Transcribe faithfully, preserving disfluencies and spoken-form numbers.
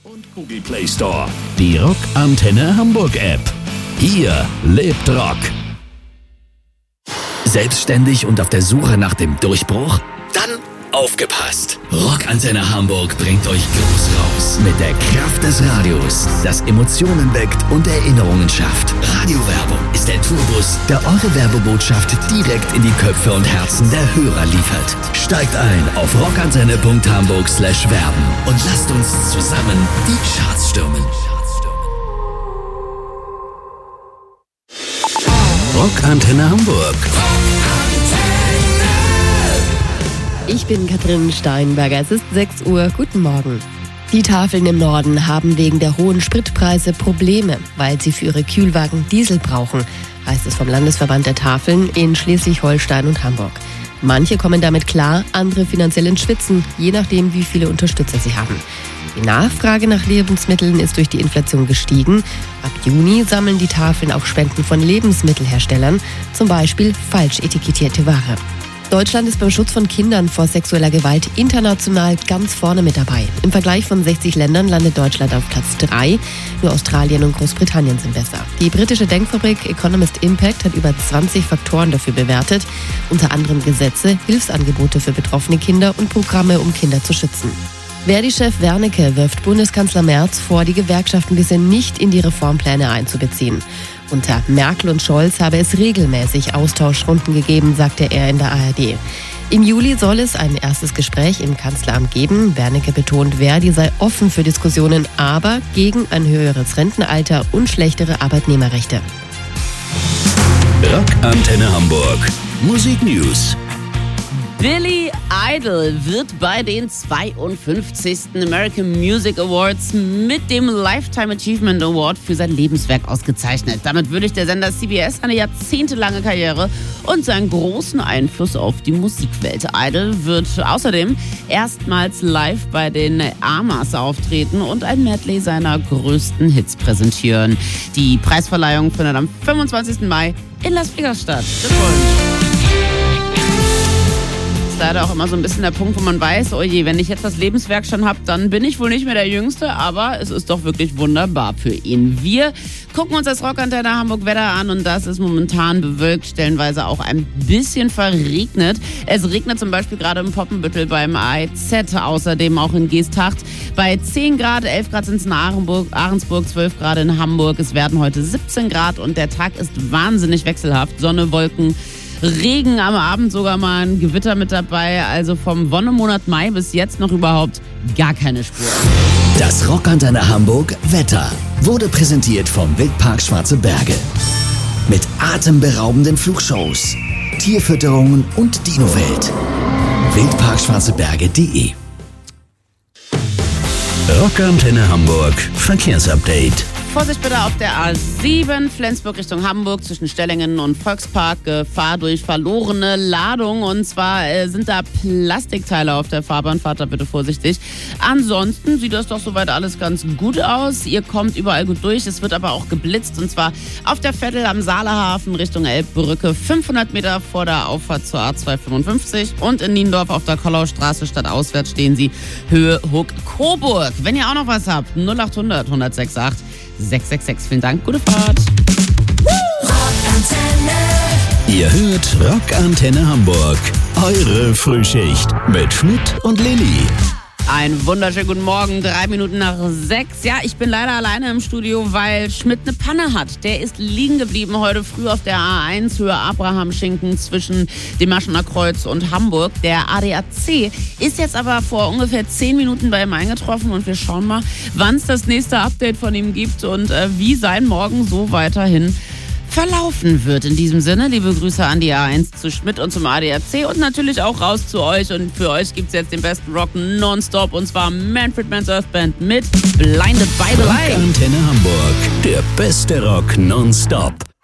und Google Play Store. Die Rock-Antenne Hamburg App. Hier lebt Rock. Selbstständig und auf der Suche nach dem Durchbruch? Dann aufgepasst! Rock-Antenne Hamburg bringt euch groß raus mit der Kraft des Radios, das Emotionen weckt und Erinnerungen schafft. Radiowerbung ist der Tourbus, der eure Werbebotschaft direkt in die Köpfe und Herzen der Hörer liefert. Steigt ein auf rockantenne punkt hamburg slash werben und lasst uns zusammen die Charts stürmen. Rockantenne Hamburg. Ich bin Katrin Steinberger. Es ist sechs Uhr. Guten Morgen. Die Tafeln im Norden haben wegen der hohen Spritpreise Probleme, weil sie für ihre Kühlwagen Diesel brauchen, heißt es vom Landesverband der Tafeln in Schleswig-Holstein und Hamburg. Manche kommen damit klar, andere finanziell ins Schwitzen, je nachdem, wie viele Unterstützer sie haben. Die Nachfrage nach Lebensmitteln ist durch die Inflation gestiegen. Ab Juni sammeln die Tafeln auch Spenden von Lebensmittelherstellern, zum Beispiel falsch etikettierte Ware. Deutschland ist beim Schutz von Kindern vor sexueller Gewalt international ganz vorne mit dabei. Im Vergleich von sechzig Ländern landet Deutschland auf Platz drei. Nur Australien und Großbritannien sind besser. Die britische Denkfabrik Economist Impact hat über zwanzig Faktoren dafür bewertet. Unter anderem Gesetze, Hilfsangebote für betroffene Kinder und Programme, um Kinder zu schützen. Verdi-Chef Wernicke wirft Bundeskanzler Merz vor, die Gewerkschaften bisher nicht in die Reformpläne einzubeziehen. Unter Merkel und Scholz habe es regelmäßig Austauschrunden gegeben, sagte er in der A R D. Im Juli soll es ein erstes Gespräch im Kanzleramt geben. Wernicke betont, Verdi sei offen für Diskussionen, aber gegen ein höheres Rentenalter und schlechtere Arbeitnehmerrechte. Rockantenne Hamburg. Musik News. Billy Idol wird bei den zweiundfünfzigsten American Music Awards mit dem Lifetime Achievement Award für sein Lebenswerk ausgezeichnet. Damit würdigt der Sender C B S eine jahrzehntelange Karriere und seinen großen Einfluss auf die Musikwelt. Idol wird außerdem erstmals live bei den A M As auftreten und ein Medley seiner größten Hits präsentieren. Die Preisverleihung findet am fünfundzwanzigsten Mai in Las Vegas statt. Glückwunsch! Leider auch immer so ein bisschen der Punkt, wo man weiß, oh je, wenn ich jetzt das Lebenswerk schon habe, dann bin ich wohl nicht mehr der Jüngste, aber es ist doch wirklich wunderbar für ihn. Wir gucken uns das Rockantenne Hamburg Wetter an und das ist momentan bewölkt, stellenweise auch ein bisschen verregnet. Es regnet zum Beispiel gerade im Poppenbüttel beim A E Z, außerdem auch in Geesthacht. Bei zehn Grad, elf Grad sind es in Arenburg, Ahrensburg, zwölf Grad in Hamburg. Es werden heute siebzehn Grad und der Tag ist wahnsinnig wechselhaft. Sonne, Wolken, Regen, am Abend sogar mal ein Gewitter mit dabei. Also vom Wonnemonat Mai bis jetzt noch überhaupt gar keine Spur. Das Rockantenne Hamburg Wetter wurde präsentiert vom Wildpark Schwarze Berge. Mit atemberaubenden Flugshows, Tierfütterungen und Dinowelt. wildpark schwarze berge punkt de Rockantenne Hamburg Verkehrsupdate. Vorsicht bitte auf der A sieben, Flensburg Richtung Hamburg, zwischen Stellingen und Volkspark. Gefahr durch verlorene Ladung. Und zwar äh, sind da Plastikteile auf der Fahrbahn. Fahrt da bitte vorsichtig. Ansonsten sieht das doch soweit alles ganz gut aus. Ihr kommt überall gut durch. Es wird aber auch geblitzt. Und zwar auf der Vettel am Saalehafen Richtung Elbbrücke. fünfhundert Meter vor der Auffahrt zur A zweihundertfünfundfünfzig. Und in Niendorf auf der Kollaustraße stadtauswärts stehen sie Höhe Huck Coburg. Wenn ihr auch noch was habt, null acht hundert, eins null sechs acht sechs sechs sechs. Vielen Dank, gute Fahrt. Ihr hört Rockantenne Hamburg. Eure Frühschicht mit Schmidt und Lilly. Einen wunderschönen guten Morgen, drei Minuten nach sechs. Ja, ich bin leider alleine im Studio, weil Schmidt eine Panne hat. Der ist liegen geblieben heute früh auf der A eins, Höhe Abrahamschinken zwischen dem Maschener Kreuz und Hamburg. Der A D A C ist jetzt aber vor ungefähr zehn Minuten bei ihm eingetroffen und wir schauen mal, wann es das nächste Update von ihm gibt und äh, wie sein Morgen so weiterhin verlaufen wird. In diesem Sinne, liebe Grüße an die A eins zu Schmidt und zum A D A C und natürlich auch raus zu euch. Und für euch gibt es jetzt den besten Rock nonstop und zwar Manfred Mann's Earth Band mit Blinded by the Light. Rockantenne Hamburg, der beste Rock nonstop.